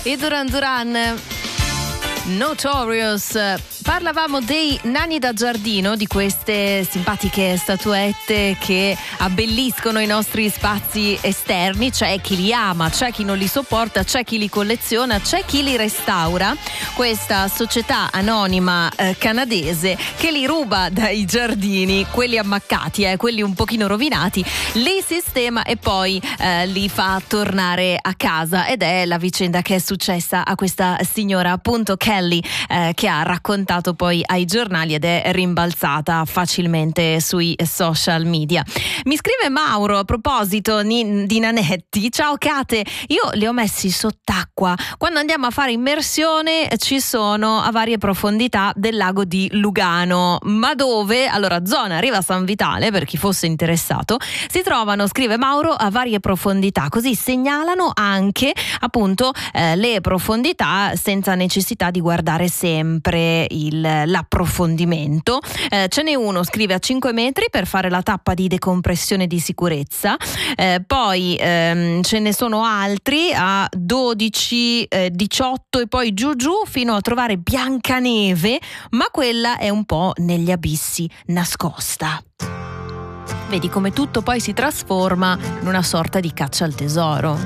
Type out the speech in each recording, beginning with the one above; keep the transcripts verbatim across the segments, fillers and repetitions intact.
e Duran Duran, Notorious. Parlavamo dei nani da giardino, di queste simpatiche statuette che abbelliscono i nostri spazi esterni. C'è chi li ama, c'è chi non li sopporta, c'è chi li colleziona, c'è chi li restaura. Questa società anonima eh, canadese che li ruba dai giardini, quelli ammaccati, eh, quelli un pochino rovinati, li sistema e poi eh, li fa tornare a casa. Ed è la vicenda che è successa a questa signora, appunto Kelly, eh, che ha raccontato poi ai giornali ed è rimbalzata facilmente sui social media. Mi scrive Mauro a proposito ni- di nanetti: ciao Kate, io li ho messi sott'acqua. Quando andiamo a fare immersione ci sono a varie profondità del lago di Lugano. Ma dove? Allora, zona Riva San Vitale, per chi fosse interessato, si trovano, scrive Mauro, a varie profondità, così segnalano anche appunto eh, le profondità senza necessità di guardare sempre il l'approfondimento. Eh, ce n'è uno, scrive, a cinque metri per fare la tappa di decompressione di sicurezza, eh, poi ehm, ce ne sono altri a dodici, eh, diciotto e poi giù giù fino a trovare Biancaneve, ma quella è un po' negli abissi, nascosta. Vedi come tutto poi si trasforma in una sorta di caccia al tesoro.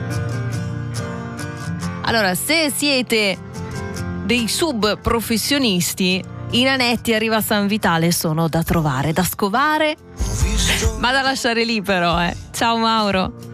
Allora, se siete dei sub professionisti, i nanetti a Riva San Vitale sono da trovare, da scovare, ma da lasciare lì però, eh. Ciao Mauro.